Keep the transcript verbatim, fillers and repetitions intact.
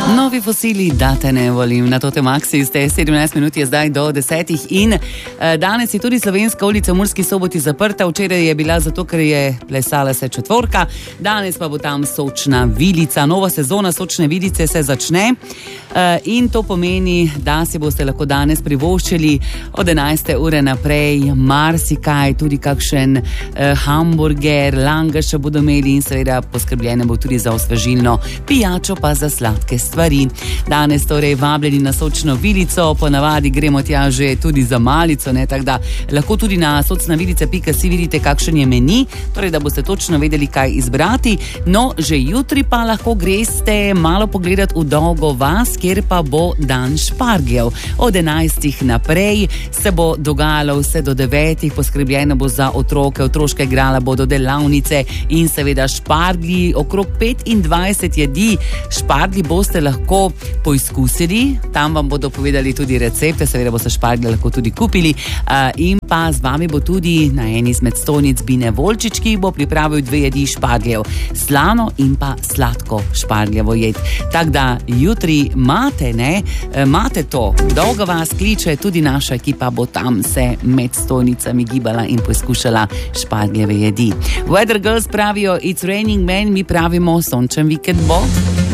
Novi fosili, da te ne volim. Na Tote Maxi ste sedemnajst minut je zdaj do desetih in uh, danes je tudi Slovenska ulica v Murski Soboti zaprta. Včeraj je bila zato, ker je plesala se četvorka. Danes pa bo tam Sočna vilica. Nova sezona Sočne vilice se začne uh, in to pomeni, da si boste lahko danes privoščili od enajste ure naprej marsikaj, tudi kakšen uh, hamburger, langaša bodo imeli in seveda poskrbljene bo tudi za osvežilno pijačo, pa za sladke stvari. Danes torej vabljeni na Sočno vilico, ponavadi gremo tja že tudi za malico, ne, tako da lahko tudi na socnavilice pika si vidite, kakšen je meni, torej da boste točno vedeli, kaj izbrati. No, že jutri pa lahko greste malo pogledati v Dolgo vas, kjer pa bo dan špargljev. Od enajstih naprej se bo dogajalo vse do devetih, poskrbljeno bo za otroke, otroške igrala bodo delavnice in seveda šparglji, okrog petindvajset jedi šparglji boste lahko poizkusili, tam vam bodo povedali tudi recepte, seveda boste šparglje lahko tudi kupili uh, in pa z vami bo tudi na eni izmed stojnic Bine Volčič, ki bo pripravil dve jedi špargljev, slano in pa sladko špargljevo jed. Tako da jutri imate, ne, imate to, Dolga vas kliče, tudi naša ekipa bo tam se med stojnicami gibala in poizkušala špargljeve jedi. Weather Girls pravijo It's raining men, mi pravimo sončen vikend bo.